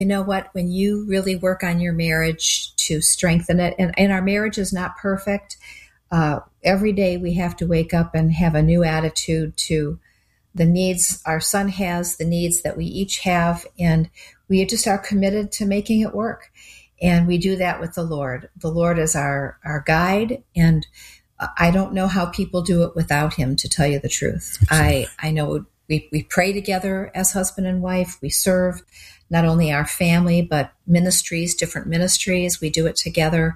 You know what? When you really work on your marriage to strengthen it, and our marriage is not perfect, every day we have to wake up and have a new attitude to the needs our son has, the needs that we each have, and we just are committed to making it work. And we do that with the Lord. The Lord is our guide, and I don't know how people do it without him, to tell you the truth. I know we pray together as husband and wife. We serve not only our family, but ministries, different ministries. We do it together.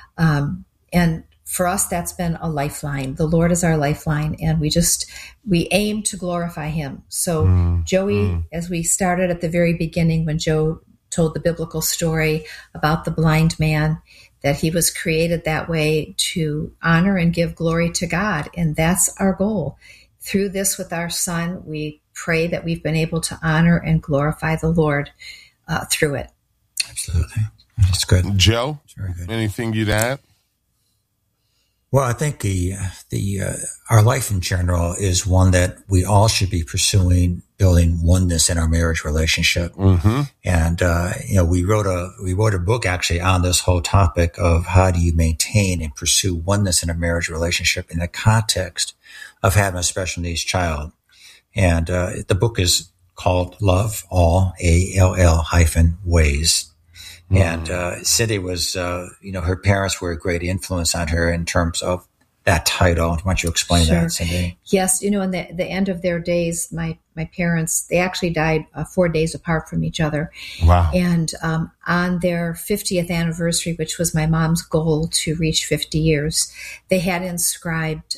And for us, that's been a lifeline. The Lord is our lifeline, and we aim to glorify him. So Joey, as we started at the very beginning, when Joe told the biblical story about the blind man, that he was created that way to honor and give glory to God. And that's our goal. Through this with our son, we pray that we've been able to honor and glorify the Lord through it. Absolutely. That's good. Joe, very good. Anything you'd add? Well, I think our life in general is one that we all should be pursuing, building oneness in our marriage relationship. Mm-hmm. And we wrote a book actually on this whole topic of how do you maintain and pursue oneness in a marriage relationship in the context of having a special needs child. And the book is called Love All, ALL-Ways. And Cindy was, her parents were a great influence on her in terms of that title. Why don't you explain that, Cindy? Yes, in the end of their days, my parents, they actually died 4 days apart from each other. Wow. And on their 50th anniversary, which was my mom's goal to reach 50 years, they had inscribed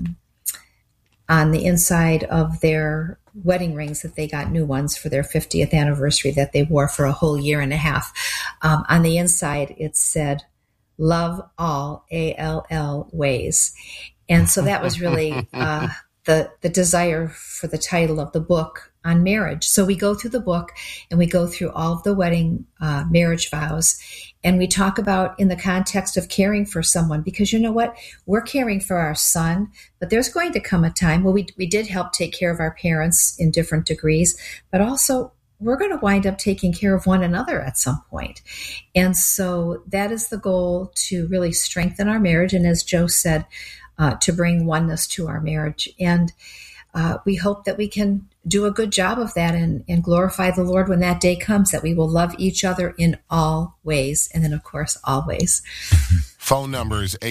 on the inside of their wedding rings that they got new ones for their 50th anniversary that they wore for a whole year and a half. On the inside, it said, "Love all, ALL ways." And so that was really the desire for the title of the book on marriage. So we go through the book and we go through all of the wedding marriage vows, and we talk about in the context of caring for someone, because you know what? We're caring for our son, but there's going to come a time where we did help take care of our parents in different degrees, but also we're going to wind up taking care of one another at some point. And so that is the goal, to really strengthen our marriage. And as Joe said, to bring oneness to our marriage. And we hope that we can do a good job of that and glorify the Lord when that day comes, that we will love each other in all ways. And then, of course, always. Phone number is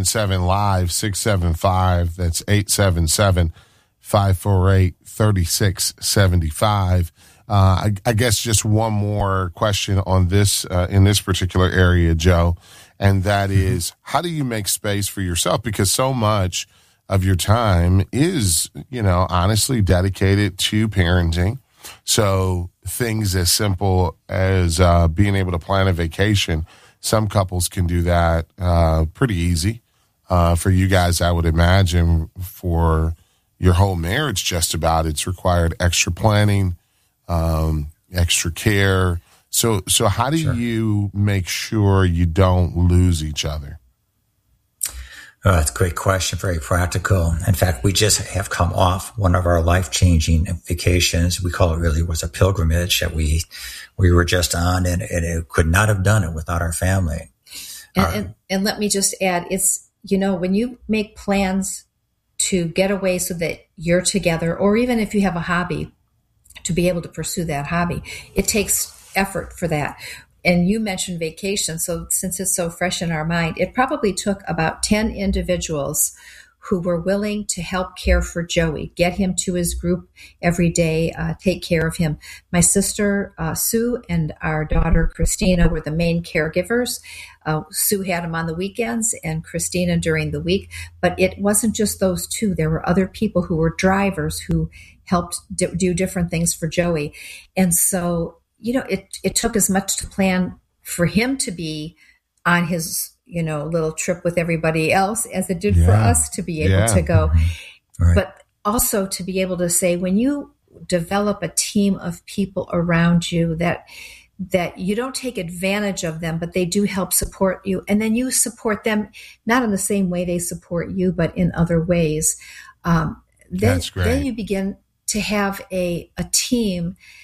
877-LIVE-675. That's 877-548-3675. I guess just one more question on this, in this particular area, Joe, and that is, how do you make space for yourself? Because so much of your time is, honestly dedicated to parenting. So things as simple as being able to plan a vacation, some couples can do that pretty easy. For you guys, I would imagine for your whole marriage, just about, it's required extra planning, extra care. So how do you make sure you don't lose each other? Oh, that's a great question. Very practical. In fact, we just have come off one of our life-changing vacations. We call it really was a pilgrimage that we were just on, and it could not have done it without our family. And let me just add, it's, when you make plans to get away so that you're together, or even if you have a hobby, to be able to pursue that hobby, it takes effort for that. And you mentioned vacation. So since it's so fresh in our mind, it probably took about 10 individuals who were willing to help care for Joey, get him to his group every day, take care of him. My sister, Sue, and our daughter, Christina, were the main caregivers. Sue had him on the weekends and Christina during the week. But it wasn't just those two. There were other people who were drivers who helped do different things for Joey. And so, it took as much to plan for him to be on his, little trip with everybody else as it did for us to be able to go. Right. But also to be able to say, when you develop a team of people around you, that you don't take advantage of them, but they do help support you. And then you support them, not in the same way they support you, but in other ways. Then you begin to have a team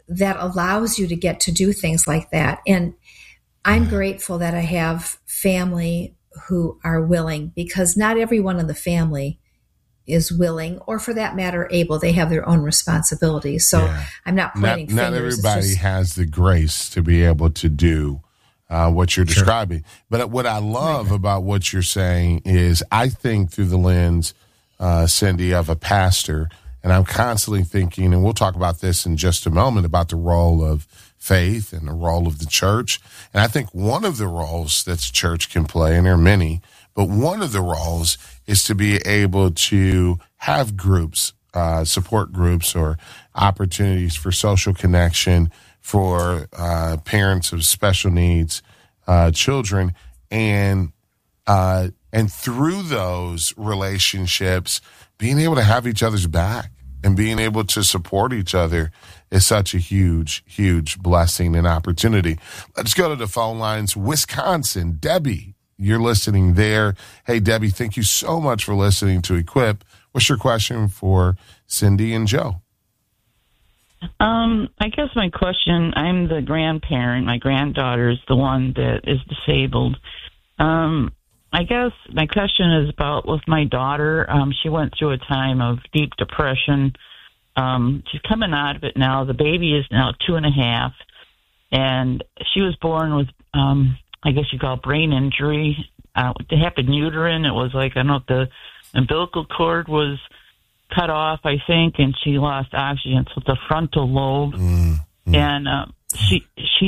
that allows you to get to do things like that. And I'm grateful that I have family who are willing, because not everyone in the family is willing, or for that matter, able. They have their own responsibilities. So I'm not pointing fingers. Not everybody has the grace to be able to do what you're describing. But what I love about what you're saying is, I think through the lens, Cindy, of a pastor, and I'm constantly thinking, and we'll talk about this in just a moment, about the role of faith and the role of the church. And I think one of the roles that the church can play, and there are many, but one of the roles is to be able to have groups, support groups, or opportunities for social connection for parents of special needs children, and through those relationships, being able to have each other's back and being able to support each other is such a huge, huge blessing and opportunity. Let's go to the phone lines. Wisconsin, Debbie, you're listening there. Hey, Debbie, thank you so much for listening to Equip. What's your question for Cindy and Joe? I guess my question, I'm the grandparent. My granddaughter is the one that is disabled. I guess my question is about with my daughter. She went through a time of deep depression. She's coming out of it now. The baby is now 2.5, and she was born with, I guess you call it brain injury. It happened uterine. It was like, I don't know if the umbilical cord was cut off, I think, and she lost oxygen. So the frontal lobe, and she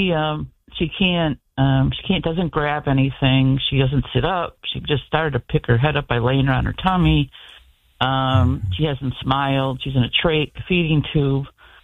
can't, doesn't grab anything. She doesn't sit up. She just started to pick her head up by laying her on her tummy. She hasn't smiled. She's in a feeding tube.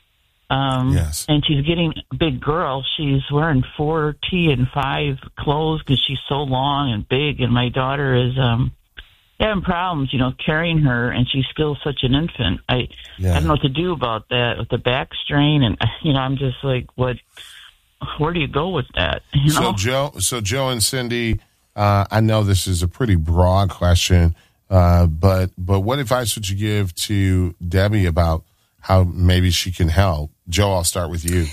Yes. And she's getting a big girl. She's wearing 4T and 5 clothes because she's so long and big. And my daughter is having problems, carrying her, and she's still such an infant. I don't know what to do about that with the back strain. And, I'm just like, where do you go with that? So Joe and Cindy, I know this is a pretty broad question, but what advice would you give to Debbie about how maybe she can help? Joe, I'll start with you.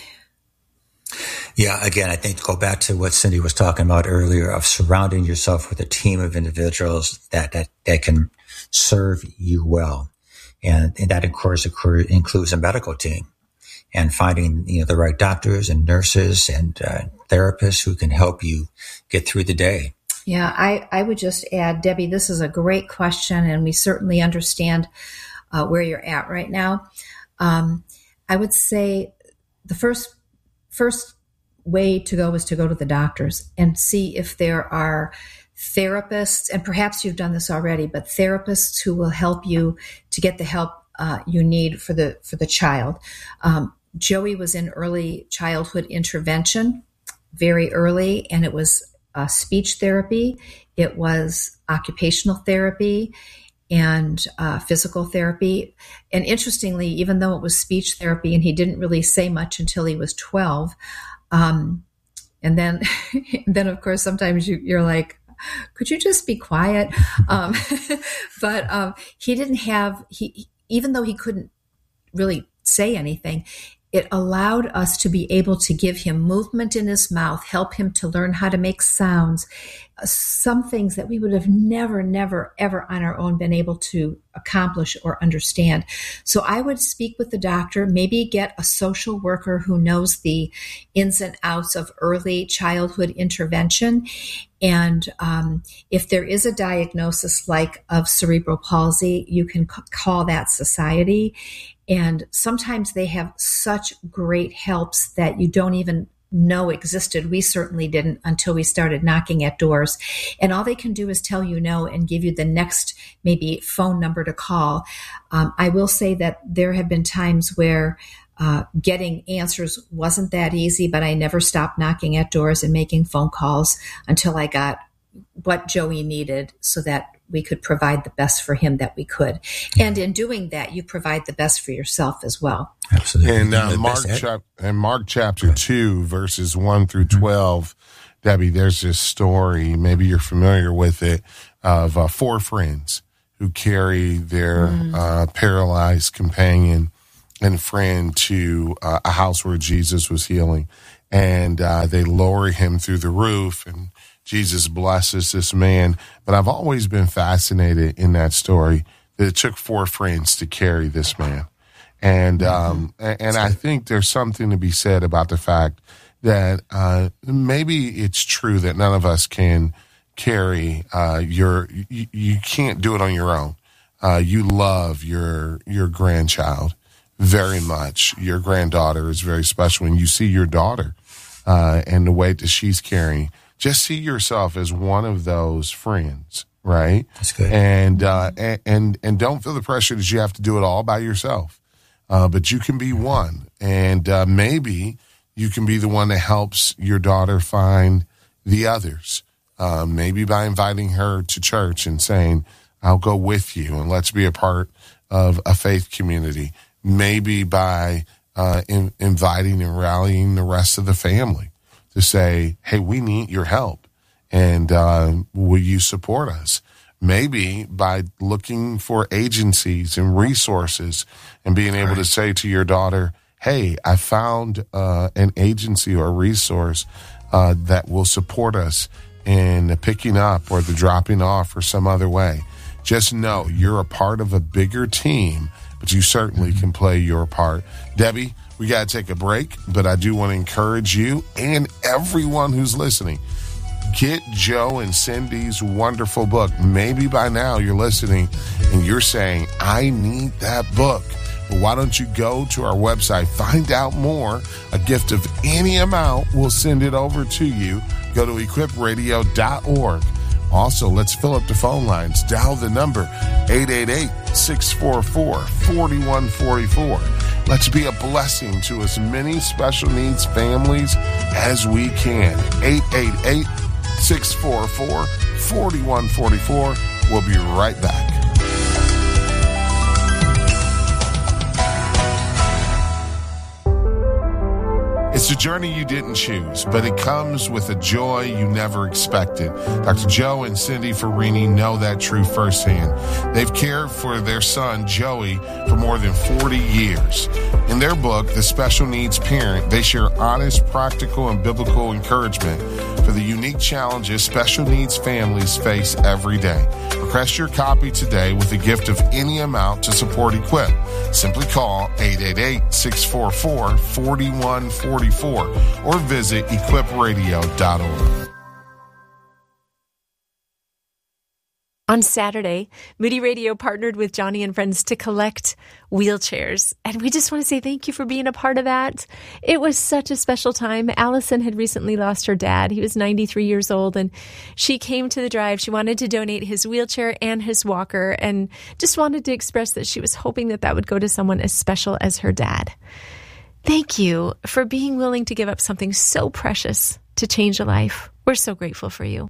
Yeah, again, I think to go back to what Cindy was talking about earlier, of surrounding yourself with a team of individuals that can serve you well. And that, of course, includes a medical team, and finding, the right doctors and nurses and therapists who can help you get through the day. Yeah, I would just add, Debbie, this is a great question, and we certainly understand where you're at right now. I would say the first way to go is to go to the doctors and see if there are therapists, and perhaps you've done this already, but therapists who will help you to get the help you need for the child. Joey was in early childhood intervention very early, and it was speech therapy, it was occupational therapy, and physical therapy. And interestingly, even though it was speech therapy and he didn't really say much until he was 12, and then of course, sometimes you're like, could you just be quiet? But he didn't have, even though he couldn't really say anything, it allowed us to be able to give him movement in his mouth, help him to learn how to make sounds, some things that we would have never, ever on our own been able to accomplish or understand. So I would speak with the doctor, maybe get a social worker who knows the ins and outs of early childhood intervention. And if there is a diagnosis like of cerebral palsy, you can call that society. And sometimes they have such great helps that you don't even know existed. We certainly didn't until we started knocking at doors. And all they can do is tell you no and give you the next maybe phone number to call. I will say that there have been times where getting answers wasn't that easy, but I never stopped knocking at doors and making phone calls until I got what Joey needed so that we could provide the best for him that we could. And in doing that, you provide the best for yourself as well. Absolutely. And Mark chapter 2, verses 1 through 12, Debbie, there's this story, maybe you're familiar with it, of 4 friends who carry their paralyzed companion and friend to a house where Jesus was healing. And they lower him through the roof, and Jesus blesses this man. But I've always been fascinated in that story that it took 4 friends to carry this man. And I think there's something to be said about the fact that maybe it's true that none of us can carry you can't do it on your own. You love your grandchild very much. Your granddaughter is very special. When you see your daughter and the weight that she's carrying, just see yourself as one of those friends, right? That's good. And don't feel the pressure that you have to do it all by yourself. But you can be one, and maybe you can be the one that helps your daughter find the others. Maybe by inviting her to church and saying, I'll go with you and let's be a part of a faith community. Maybe by inviting and rallying the rest of the family to say, hey, we need your help, and will you support us? Maybe by looking for agencies and resources and being able to say to your daughter, hey, I found an agency or a resource that will support us in the picking up or the dropping off or some other way. Just know you're a part of a bigger team, but you certainly can play your part. Debbie, we got to take a break, but I do want to encourage you and everyone who's listening, get Joe and Cindy's wonderful book. Maybe by now you're listening and you're saying, I need that book. Well, why don't you go to our website, find out more. A gift of any amount, we'll send it over to you. Go to equipradio.org. Also, let's fill up the phone lines. Dial the number 888-644-4144. Let's be a blessing to as many special needs families as we can. 888-644-4144. We'll be right back. It's a journey you didn't choose, but it comes with a joy you never expected. Dr. Joe and Cindy Farini know that truth firsthand. They've cared for their son, Joey, for more than 40 years. In their book, The Special Needs Parent, they share honest, practical, and biblical encouragement for the unique challenges special needs families face every day. Request your copy today with a gift of any amount to support Equip. Simply call 888-644-4144 or visit equipradio.org. On Saturday, Moody Radio partnered with Johnny and Friends to collect wheelchairs. And we just want to say thank you for being a part of that. It was such a special time. Allison had recently lost her dad. He was 93 years old, and she came to the drive. She wanted to donate his wheelchair and his walker, and just wanted to express that she was hoping that that would go to someone as special as her dad. Thank you for being willing to give up something so precious to change a life. We're so grateful for you.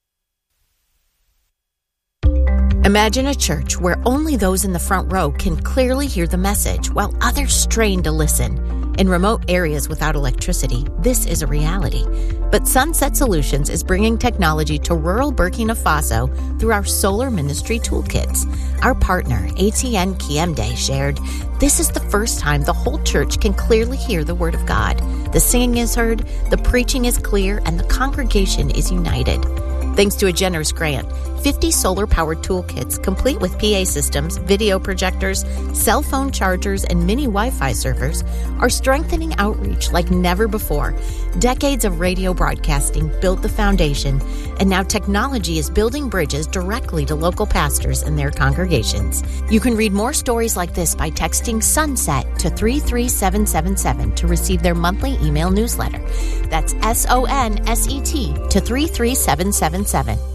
Imagine a church where only those in the front row can clearly hear the message while others strain to listen. In remote areas without electricity, this is a reality. But Sunset Solutions is bringing technology to rural Burkina Faso through our Solar Ministry Toolkits. Our partner, ATN Kiemde, shared, "This is the first time the whole church can clearly hear the Word of God. The singing is heard, the preaching is clear, and the congregation is united." Thanks to a generous grant, 50 solar-powered toolkits complete with PA systems, video projectors, cell phone chargers, and mini Wi-Fi servers are strengthening outreach like never before. Decades of radio broadcasting built the foundation, and now technology is building bridges directly to local pastors and their congregations. You can read more stories like this by texting SUNSET to 33777 to receive their monthly email newsletter. That's SONSET to 33777.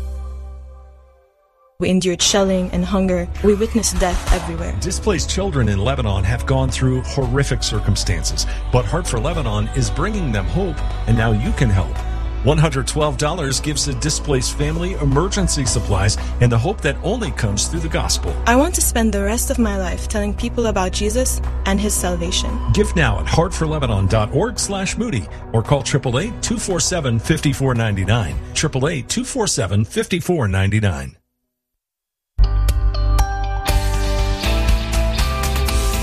We endured shelling and hunger. We witnessed death everywhere. Displaced children in Lebanon have gone through horrific circumstances, but Heart for Lebanon is bringing them hope, and now you can help. $112 gives a displaced family emergency supplies and the hope that only comes through the gospel. I want to spend the rest of my life telling people about Jesus and his salvation. Give now at heartforlebanon.org/Moody or call 888-247-5499. 888-247-5499.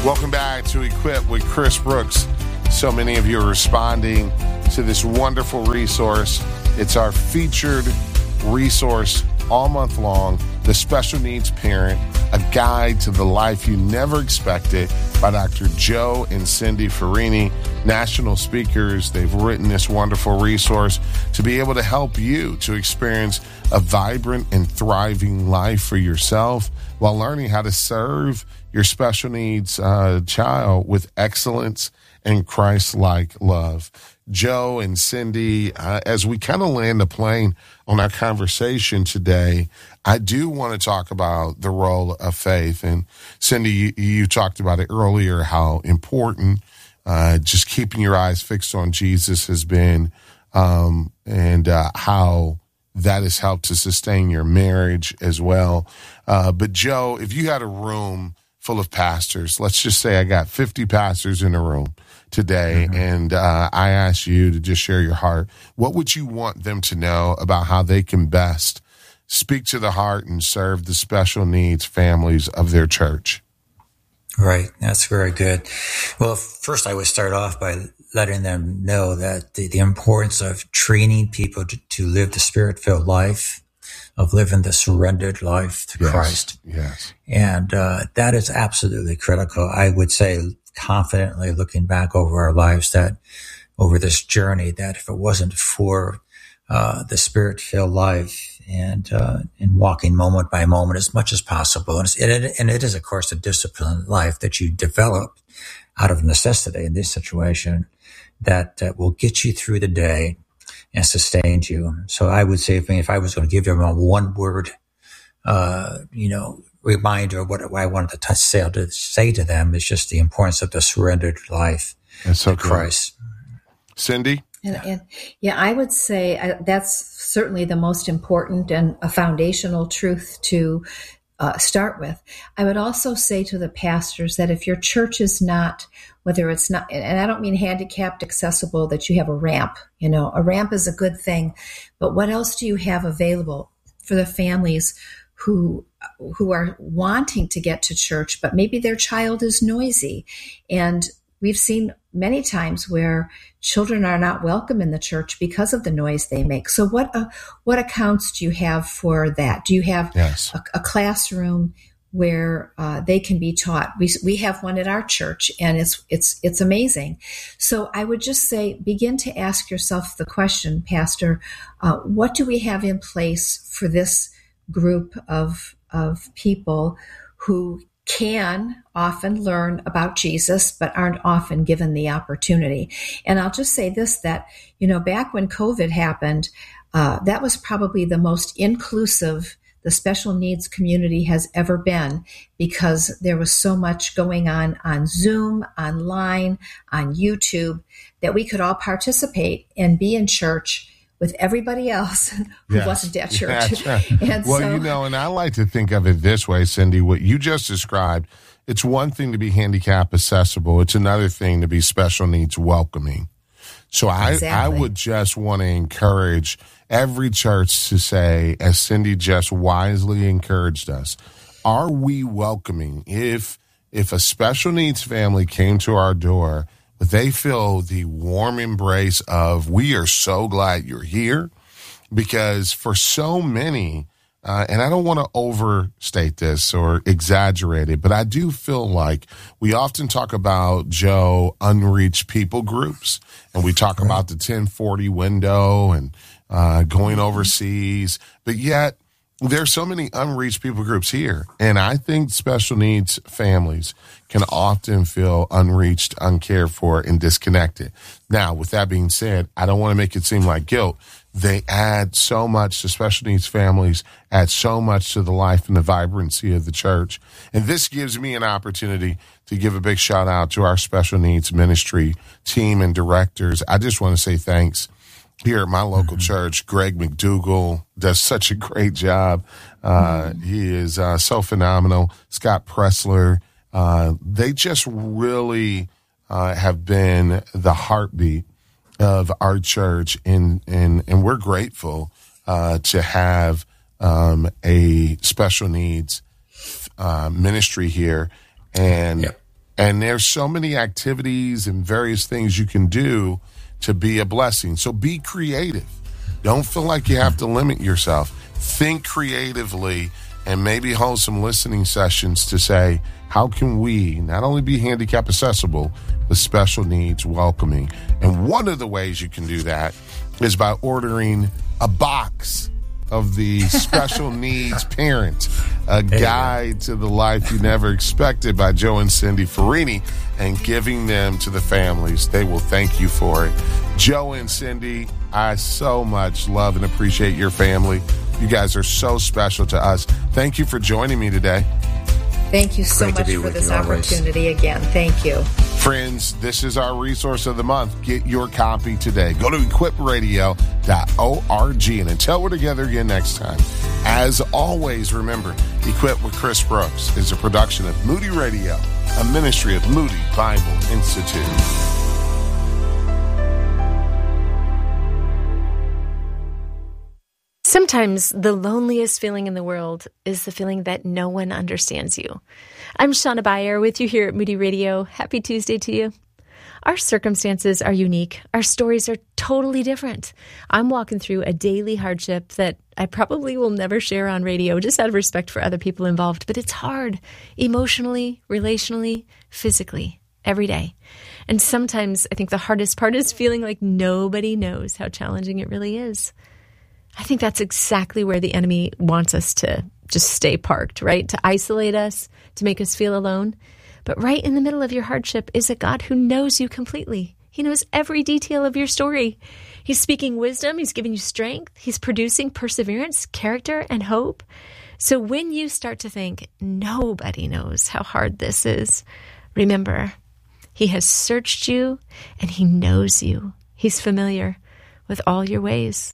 Welcome back to Equip with Chris Brooks. So many of you are responding to this wonderful resource. It's our featured resource all month long, The Special Needs Parent, a guide to the life you never expected, by Dr. Joe and Cindy Farini, national speakers. They've written this wonderful resource to be able to help you to experience a vibrant and thriving life for yourself while learning how to serve your special needs child with excellence and Christ-like love. Joe and Cindy, as we kind of land the plane on our conversation today, I do want to talk about the role of faith. And Cindy, you talked about it earlier, how important just keeping your eyes fixed on Jesus has been, and how that has helped to sustain your marriage as well. But Joe, if you had a room full of pastors, let's just say I got 50 pastors in a room today, and I ask you to just share your heart, what would you want them to know about how they can best speak to the heart and serve the special needs families of their church? Right. That's very good. Well, first I would start off by letting them know that the importance of training people to live the Spirit-filled life, of living the surrendered life to Christ. Yes. And that is absolutely critical. I would say confidently, looking back over our lives, that over this journey, that if it wasn't for the Spirit-filled life and walking moment by moment as much as possible, and it is, of course, a disciplined life that you develop out of necessity in this situation that will get you through the day and sustained you. So I would say, if I was going to give them a one-word, reminder of what I wanted to say to them, is just the importance of the surrendered life to Christ. Cindy? And I would say that's certainly the most important and a foundational truth to start with. I would also say to the pastors that if your church is not, whether it's not, and I don't mean handicapped accessible, that you have a ramp. A ramp is a good thing, but what else do you have available for the families who are wanting to get to church, but maybe their child is noisy? And we've seen many times where children are not welcome in the church because of the noise they make. So what accounts do you have for that? Do you have a classroom where they can be taught? We have one at our church, and it's amazing. So I would just say, begin to ask yourself the question, Pastor, what do we have in place for this group of people who can often learn about Jesus, but aren't often given the opportunity? And I'll just say this, that, back when COVID happened, that was probably the most inclusive the special needs community has ever been, because there was so much going on Zoom, online, on YouTube, that we could all participate and be in church with everybody else who wasn't at church. Right. And and I like to think of it this way, Cindy, what you just described, it's one thing to be handicap accessible. It's another thing to be special needs welcoming. So I would just want to encourage every church to say, as Cindy just wisely encouraged us, are we welcoming? If a special needs family came to our door, but they feel the warm embrace of, we are so glad you're here, because for so many, and I don't want to overstate this or exaggerate it, but I do feel like we often talk about, Joe, unreached people groups, and we talk about the 1040 window and going overseas, but yet there's so many unreached people groups here. And I think special needs families can often feel unreached, uncared for, and disconnected. Now, with that being said, I don't want to make it seem like guilt. They add so much to special needs families, add so much to the life and the vibrancy of the church. And this gives me an opportunity to give a big shout out to our special needs ministry team and directors. I just want to say thanks. Here at my local church, Greg McDougall does such a great job. He is so phenomenal. Scott Pressler, they just really have been the heartbeat of our church, and we're grateful to have a special needs ministry here. And And there's so many activities and various things you can do to be a blessing. So be creative. Don't feel like you have to limit yourself. Think creatively and maybe hold some listening sessions to say, how can we not only be handicap accessible, but special needs welcoming? And one of the ways you can do that is by ordering a box of the Special Needs Parent, a guide to the life you never expected by Joe and Cindy Farini, and giving them to the families. They will thank you for it. Joe and Cindy, I so much love and appreciate your family. You guys are so special to us. Thank you for joining me today. Thank you so much for this opportunity again. Thank you. Friends, this is our resource of the month. Get your copy today. Go to equipradio.org. And until we're together again next time, as always, remember, Equip with Chris Brooks is a production of Moody Radio, a ministry of Moody Bible Institute. Sometimes the loneliest feeling in the world is the feeling that no one understands you. I'm Shauna Bayer with you here at Moody Radio. Happy Tuesday to you. Our circumstances are unique. Our stories are totally different. I'm walking through a daily hardship that I probably will never share on radio, just out of respect for other people involved. But it's hard, emotionally, relationally, physically, every day. And sometimes I think the hardest part is feeling like nobody knows how challenging it really is. I think that's exactly where the enemy wants us to just stay parked, right? To isolate us, to make us feel alone. But right in the middle of your hardship is a God who knows you completely. He knows every detail of your story. He's speaking wisdom. He's giving you strength. He's producing perseverance, character, and hope. So when you start to think, nobody knows how hard this is, remember, He has searched you and He knows you. He's familiar with all your ways.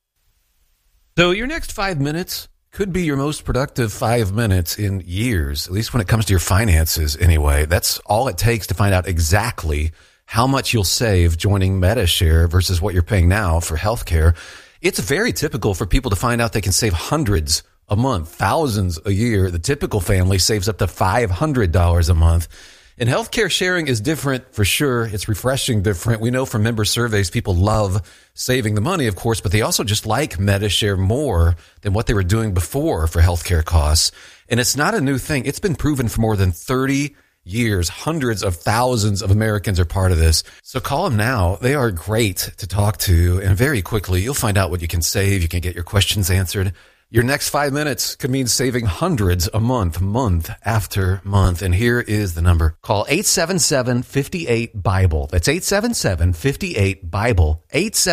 So your next 5 minutes could be your most productive 5 minutes in years, at least when it comes to your finances anyway. That's all it takes to find out exactly how much you'll save joining Medi-Share versus what you're paying now for healthcare. It's very typical for people to find out they can save hundreds a month, thousands a year. The typical family saves up to $500 a month. And healthcare sharing is different for sure. It's refreshing different. We know from member surveys, people love saving the money, of course, but they also just like Medi-Share more than what they were doing before for healthcare costs. And it's not a new thing. It's been proven for more than 30 years. Hundreds of thousands of Americans are part of this. So call them now. They are great to talk to. And very quickly, you'll find out what you can save. You can get your questions answered. Your next 5 minutes could mean saving hundreds a month, month after month. And here is the number. Call 877-58-BIBLE. That's 877-58-BIBLE.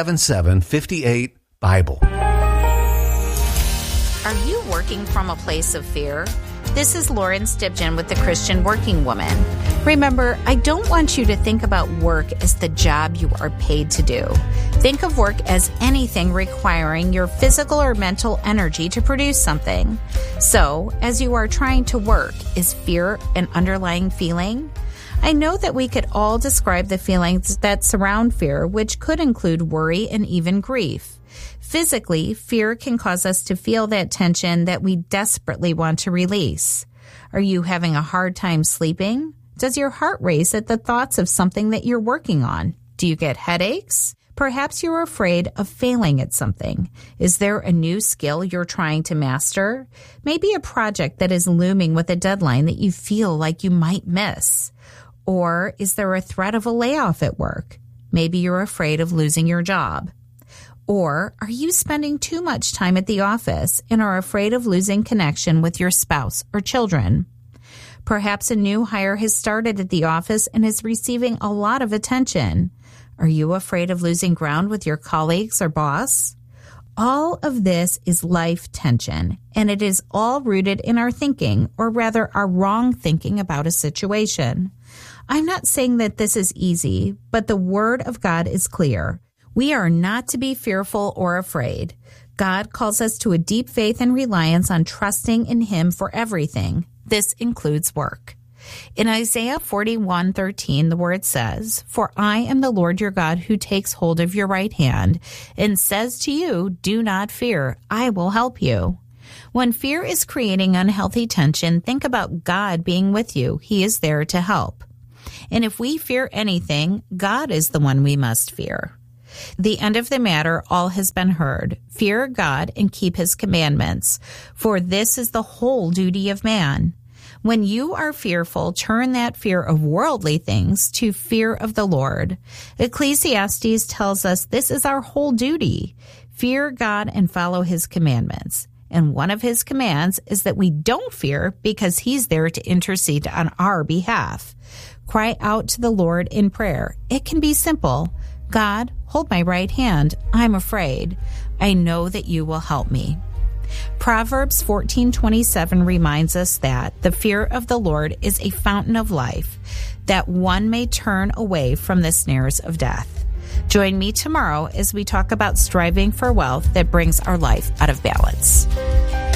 877-58-BIBLE. Are you working from a place of fear? This is Lauren Stibgen with the Christian Working Woman. Remember, I don't want you to think about work as the job you are paid to do. Think of work as anything requiring your physical or mental energy to produce something. So, as you are trying to work, is fear an underlying feeling? I know that we could all describe the feelings that surround fear, which could include worry and even grief. Physically, fear can cause us to feel that tension that we desperately want to release. Are you having a hard time sleeping? Does your heart race at the thoughts of something that you're working on? Do you get headaches? Perhaps you're afraid of failing at something. Is there a new skill you're trying to master? Maybe a project that is looming with a deadline that you feel like you might miss. Or is there a threat of a layoff at work? Maybe you're afraid of losing your job. Or are you spending too much time at the office and are afraid of losing connection with your spouse or children? Perhaps a new hire has started at the office and is receiving a lot of attention. Are you afraid of losing ground with your colleagues or boss? All of this is life tension, and it is all rooted in our thinking, or rather our wrong thinking about a situation. I'm not saying that this is easy, but the Word of God is clear. We are not to be fearful or afraid. God calls us to a deep faith and reliance on trusting in Him for everything. This includes work. In Isaiah 41:13, the word says, "For I am the Lord your God who takes hold of your right hand and says to you, do not fear, I will help you." When fear is creating unhealthy tension, think about God being with you. He is there to help. And if we fear anything, God is the one we must fear. The end of the matter, all has been heard. Fear God and keep his commandments, for this is the whole duty of man. When you are fearful, turn that fear of worldly things to fear of the Lord. Ecclesiastes tells us this is our whole duty. Fear God and follow his commandments. And one of his commands is that we don't fear because he's there to intercede on our behalf. Cry out to the Lord in prayer. It can be simple. God, hold my right hand. I'm afraid. I know that you will help me. Proverbs 14:27 reminds us that the fear of the Lord is a fountain of life, that one may turn away from the snares of death. Join me tomorrow as we talk about striving for wealth that brings our life out of balance.